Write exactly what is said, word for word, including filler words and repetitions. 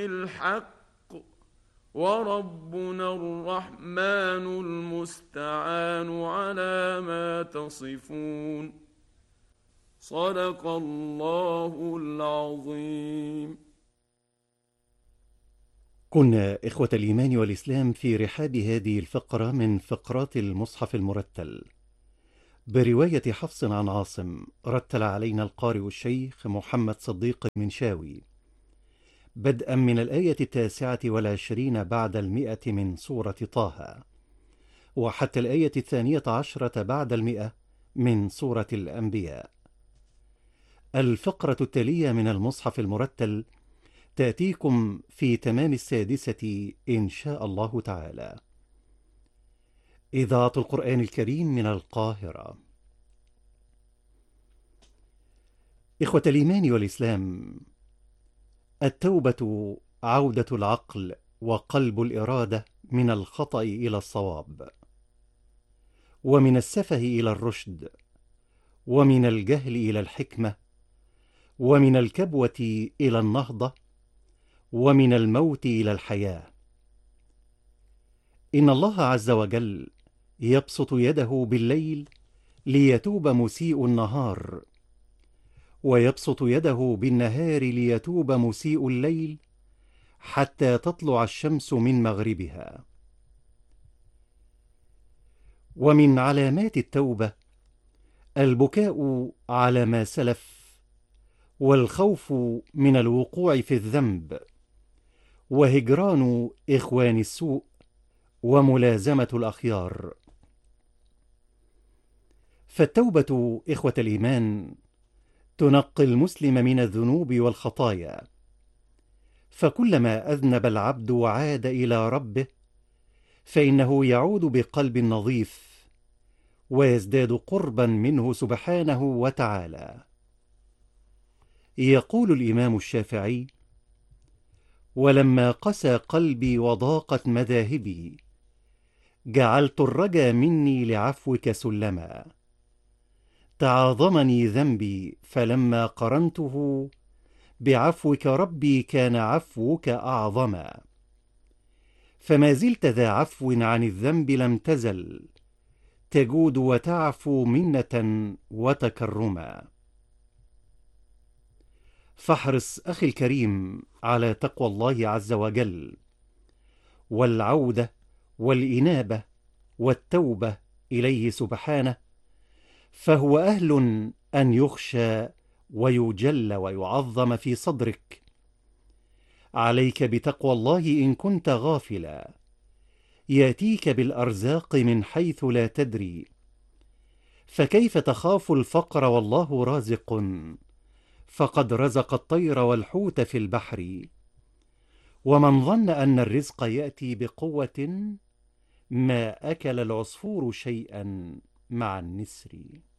بالحق وربنا الرحمن المستعان على ما تصفون. صدق الله العظيم. كنا إخوة الإيمان والإسلام في رحاب هذه الفقرة من فقرات المصحف المرتل برواية حفص عن عاصم، رتل علينا القارئ الشيخ محمد صديق المنشاوي، بدءا من الآية التاسعة والعشرين بعد المئة من سورة طه، وحتى الآية الثانية عشرة بعد المئة من سورة الأنبياء. الفقرة التالية من المصحف المرتل تأتيكم في تمام السادسة إن شاء الله تعالى. إذاعة القرآن الكريم من القاهرة. إخوة الإيمان والإسلام، التوبة عودة العقل وقلب الإرادة من الخطأ إلى الصواب، ومن السفه إلى الرشد، ومن الجهل إلى الحكمة، ومن الكبوة إلى النهضة، ومن الموت إلى الحياة. إن الله عز وجل يبسط يده بالليل ليتوب مسيء النهار، ويبسط يده بالنهار ليتوب مسيء الليل حتى تطلع الشمس من مغربها. ومن علامات التوبة البكاء على ما سلف، والخوف من الوقوع في الذنب، وهجران إخوان السوء، وملازمة الأخيار. فالتوبة إخوة الإيمان تنقي المسلم من الذنوب والخطايا، فكلما أذنب العبد وعاد إلى ربه فإنه يعود بقلب نظيف، ويزداد قربا منه سبحانه وتعالى. يقول الإمام الشافعي: ولما قسى قلبي وضاقت مذاهبي، جعلت الرجا مني لعفوك سلما. تعاظمني ذنبي فلما قرنته بعفوك ربي كان عفوك أعظما. فما زلت ذا عفو عن الذنب لم تزل، تجود وتعفو منة وتكرما. فاحرص أخي الكريم على تقوى الله عز وجل، والعودة والإنابة والتوبة إليه سبحانه، فهو أهل أن يخشى ويجل ويعظم في صدرك. عليك بتقوى الله إن كنت غافلا، يأتيك بالأرزاق من حيث لا تدري. فكيف تخاف الفقر والله رازق، فقد رزق الطير والحوت في البحر. ومن ظن أن الرزق يأتي بقوة، ما أكل العصفور شيئا مع النسر.